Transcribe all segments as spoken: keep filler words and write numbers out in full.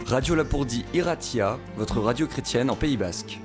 Radio Lapourdie Iratia, votre radio chrétienne en Pays Basque.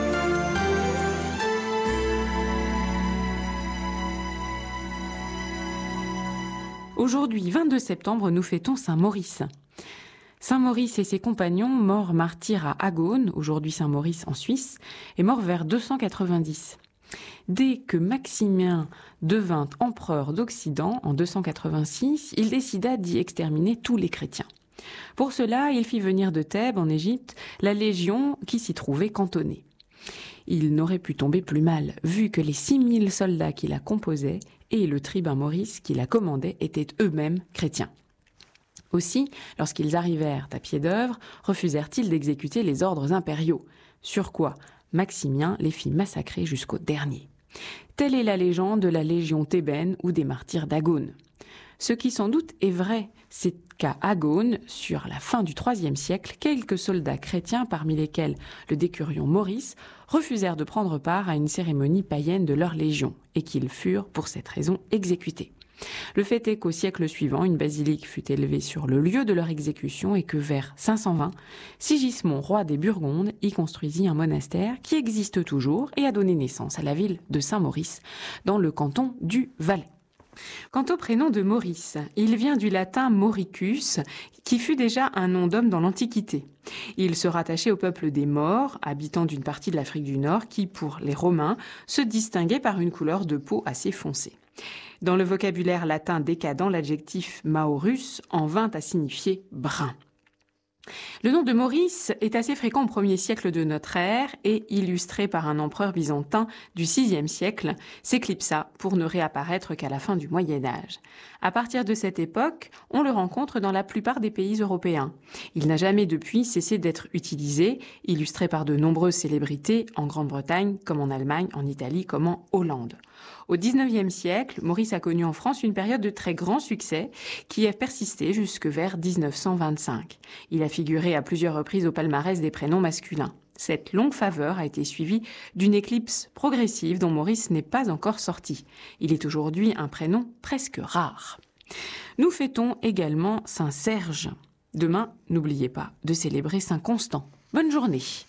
Aujourd'hui, vingt-deux septembre, nous fêtons Saint Maurice. Saint Maurice et ses compagnons, morts martyrs à Agone, aujourd'hui Saint-Maurice en Suisse, est mort vers deux cent quatre-vingt-dix. Dès que Maximien devint empereur d'Occident en deux cent quatre-vingt-six, il décida d'y exterminer tous les chrétiens. Pour cela, il fit venir de Thèbes, en Égypte, la légion qui s'y trouvait cantonnée. Il n'aurait pu tomber plus mal, vu que les six mille soldats qui la composaient et le tribun Maurice qui la commandait étaient eux-mêmes chrétiens. Aussi, lorsqu'ils arrivèrent à pied d'œuvre, refusèrent-ils d'exécuter les ordres impériaux, sur quoi Maximien les fit massacrer jusqu'au dernier. Telle est la légende de la légion thébaine ou des martyrs d'Agone. Ce qui sans doute est vrai, c'est qu'à Agone, sur la fin du troisième siècle, quelques soldats chrétiens, parmi lesquels le décurion Maurice, refusèrent de prendre part à une cérémonie païenne de leur légion, et qu'ils furent, pour cette raison, exécutés. Le fait est qu'au siècle suivant, une basilique fut élevée sur le lieu de leur exécution et que vers cinq cent vingt, Sigismond, roi des Burgondes, y construisit un monastère qui existe toujours et a donné naissance à la ville de Saint-Maurice, dans le canton du Valais. Quant au prénom de Maurice, il vient du latin Mauricus, qui fut déjà un nom d'homme dans l'Antiquité. Il se rattachait au peuple des Maures, habitants d'une partie de l'Afrique du Nord, qui, pour les Romains, se distinguait par une couleur de peau assez foncée. Dans le vocabulaire latin décadent, l'adjectif maurus en vint à signifier brun. Le nom de Maurice est assez fréquent au premier siècle de notre ère et, illustré par un empereur byzantin du sixième siècle, s'éclipsa pour ne réapparaître qu'à la fin du Moyen Âge. À partir de cette époque, on le rencontre dans la plupart des pays européens. Il n'a jamais depuis cessé d'être utilisé, illustré par de nombreuses célébrités en Grande-Bretagne, comme en Allemagne, en Italie, comme en Hollande. Au dix-neuvième siècle, Maurice a connu en France une période de très grand succès qui a persisté jusque vers dix-neuf cent vingt-cinq. Il a figuré à plusieurs reprises au palmarès des prénoms masculins. Cette longue faveur a été suivie d'une éclipse progressive dont Maurice n'est pas encore sorti. Il est aujourd'hui un prénom presque rare. Nous fêtons également Saint Serge. Demain, n'oubliez pas de célébrer Saint Constant. Bonne journée.